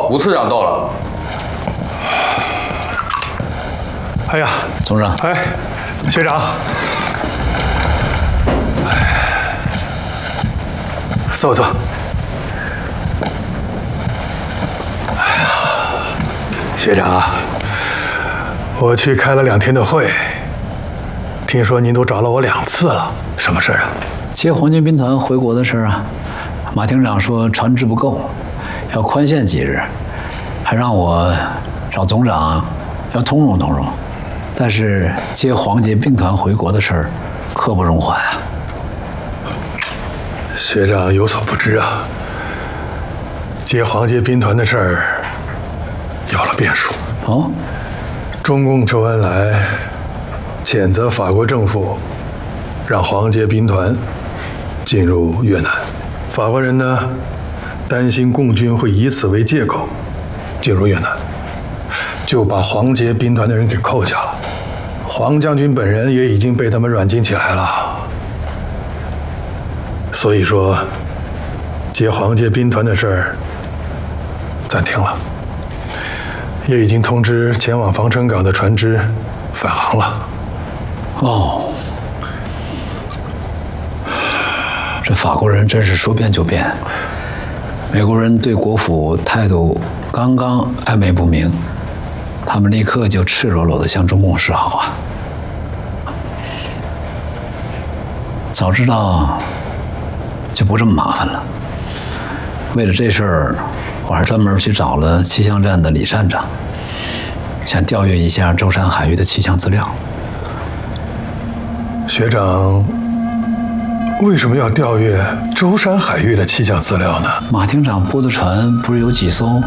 吴次长到了。 哎呀， 总长， 哎，学长，坐坐。哎呀，学长啊，我去开了2天的会，听说您都找了我2次了，什么事啊？ 接皇军兵团回国的事啊，马厅长说船只不够，要宽限几日，还让我找总长要通融通融。但是接皇捷兵团回国的事儿，刻不容缓啊。 学长有所不知啊，接皇捷兵团的事儿有了变数。 哦， 中共周恩来谴责法国政府让皇捷兵团进入越南，法国人呢担心共军会以此为借口进入越南，就把皇捷兵团的人给扣下了。黄将军本人也已经被他们软禁起来了。所以说，接皇捷兵团的事儿暂停了，也已经通知前往防城港的船只返航了。 哦，这法国人真是说变就变。美国人对国府态度刚刚暧昧不明，他们立刻就赤裸裸地向中共示好啊！早知道就不这么麻烦了。为了这事儿，我还专门去找了气象站的李站长，想调阅一下舟山海域的气象资料。 学长为什么要调阅舟山海域的气象资料呢？ 马厅长拨的船不是有几艘，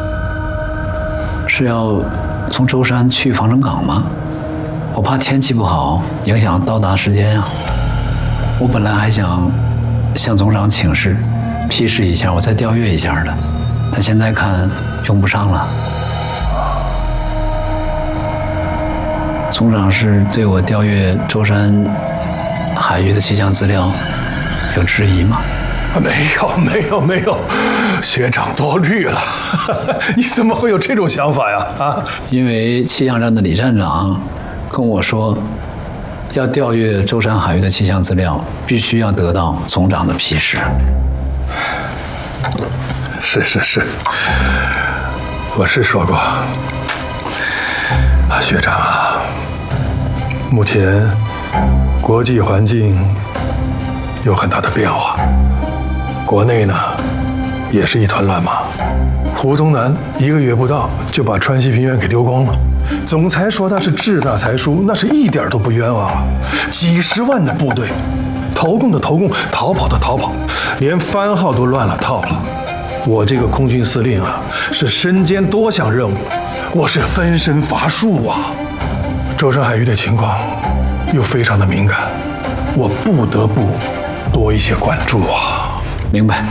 是要从舟山去防城港吗？我怕天气不好影响到达时间啊。我本来还想向总长请示，批示一下，我再调阅一下的，但现在看用不上了。总长是对我调阅舟山海域的气象资料有质疑吗？ 没有，学长多虑了。你怎么会有这种想法呀？啊！ 因为气象站的李站长跟我说，要调阅舟山海域的气象资料，必须要得到总长的批示。 是，我是说过。学长啊，目前国际环境有很大的变化，国内呢也是一团乱麻。胡宗南1个月不到就把川西平原给丢光了，总裁说他是志大才疏，那是一点都不冤枉啊！几十万的部队，投共的投共，逃跑的逃跑，连番号都乱了套了。我这个空军司令啊，是身兼多项任务，我是分身乏术啊。舟山海域的情况又非常的敏感，我不得不多一些关注啊。 明白。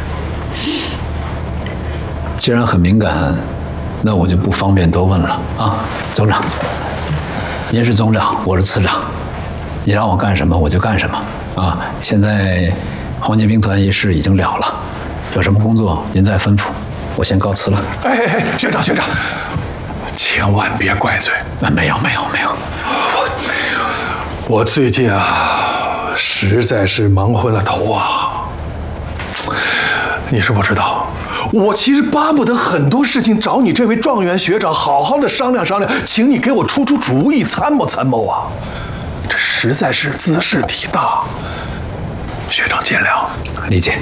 既然很敏感，那我就不方便多问了啊。总长，您是总长，我是次长，你让我干什么我就干什么啊。现在皇捷兵团一事已经了了，有什么工作您再吩咐，我先告辞了。 哎，学长，千万别怪罪。 没有。 我最近啊，实在是忙昏了头啊。你是不知道，我其实巴不得很多事情找你这位状元学长好好的商量商量，请你给我出主意，参谋啊。这实在是兹事体大，学长见谅。 理解。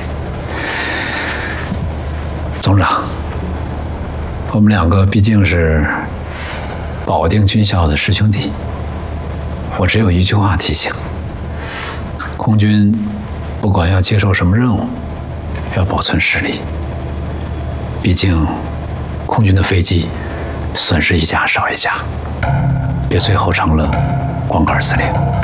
总长，我们2个毕竟是保定军校的师兄弟，我只有一句话提醒：空军不管要接受什么任务，要保存实力。毕竟空军的飞机损失一架少一架，别最后成了光杆司令。